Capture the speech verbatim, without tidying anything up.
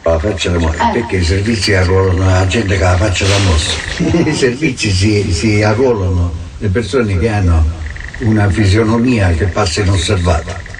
La faccia da morte, Eh. perché i servizi arruolano la gente che ha la faccia da mossa. I servizi si, si arruolano le persone che hanno una fisionomia che passa inosservata.